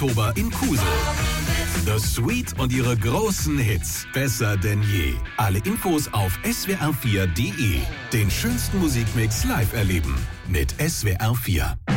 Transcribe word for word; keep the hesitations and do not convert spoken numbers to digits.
Oktober in Kusel. The Sweet und ihre großen Hits. Besser denn je. Alle Infos auf S W R vier Punkt de. Den schönsten Musikmix live erleben. Mit S W R vier.